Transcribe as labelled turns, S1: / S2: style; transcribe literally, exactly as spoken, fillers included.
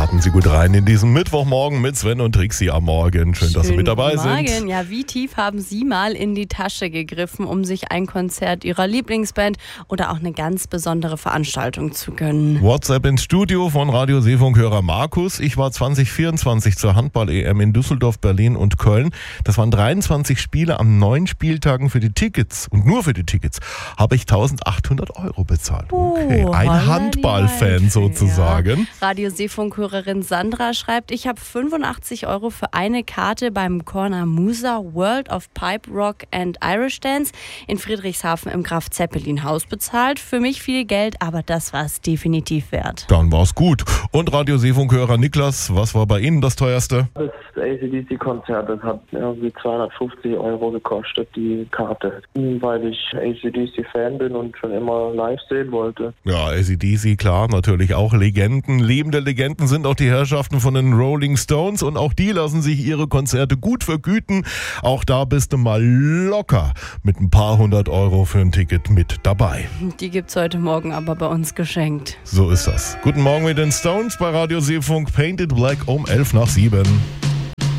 S1: Starten Sie gut rein in diesen Mittwochmorgen mit Sven und Trixie am Morgen. Schön, dass Sie mit dabei
S2: Morgen.
S1: sind.
S2: Ja, wie tief haben Sie mal in die Tasche gegriffen, um sich ein Konzert Ihrer Lieblingsband oder auch eine ganz besondere Veranstaltung zu gönnen?
S1: WhatsApp ins Studio von Radio Seefunkhörer Markus. Ich war zwanzig vierundzwanzig zur Handball-E M in Düsseldorf, Berlin und Köln. Das waren dreiundzwanzig Spiele an neun Spieltagen. Für die Tickets und nur für die Tickets habe ich eintausendachthundert Euro bezahlt. Okay,
S2: Oh,
S1: ein
S2: holla
S1: Handballfan
S2: die
S1: sozusagen.
S2: Ja. Radio Seefunkhörerin Sandra schreibt, ich habe fünfundachtzig Euro für eine Karte beim Corner Musa World of Pipe Rock and Irish Dance in Friedrichshafen im Graf Zeppelin Haus bezahlt. Für mich viel Geld, aber das war es definitiv wert.
S1: Dann war's gut. Und Radio Seefunkhörer Niklas, was war bei Ihnen das teuerste?
S3: Das A C D C-Konzert, das hat irgendwie zweihundertfünfzig Euro gekostet, die Karte. Weil ich A C D C-Fan bin und schon immer live sehen wollte.
S1: Ja, A C D C, klar, natürlich auch Legenden. Lebende Legenden sind auch die Herrschaften von den Rolling Stones und auch die lassen sich ihre Konzerte gut vergüten. Auch da bist du mal locker mit ein paar hundert Euro für ein Ticket mit dabei.
S2: Die gibt's heute Morgen aber bei uns geschenkt.
S1: So ist das. Guten Morgen mit den Stones bei Radio Seefunk. Painted Black um elf nach sieben.